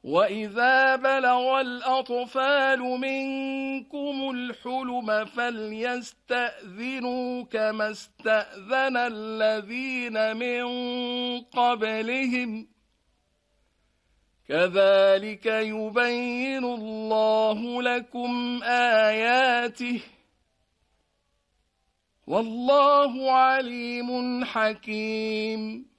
وإذا بلغ الأطفال منكم الحلم فليستأذنوا كما استأذن الذين من قبلهم كذلك يبين الله لكم آياته والله عليم حكيم